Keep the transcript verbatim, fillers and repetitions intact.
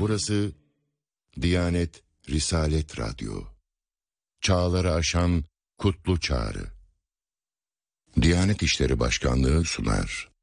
Burası Diyanet Risalet Radyo. Çağları aşan kutlu çağrı. Diyanet İşleri Başkanlığı sunar.